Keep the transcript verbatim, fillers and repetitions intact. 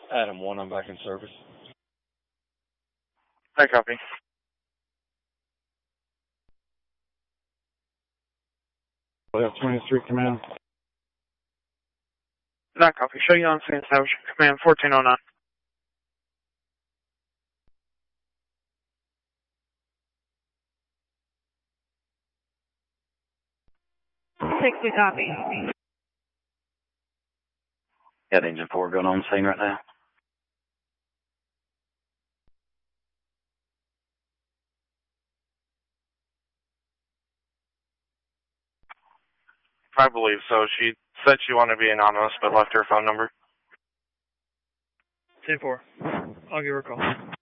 Adam one, I'm back in service. I copy. We have twenty-three command. Not copy. Show you on scene establishment. Command fourteen oh nine. Six, we copy. Got engine four going on scene right now. I believe so. She said she wanted to be anonymous, but left her phone number. ten four. I'll give her a call.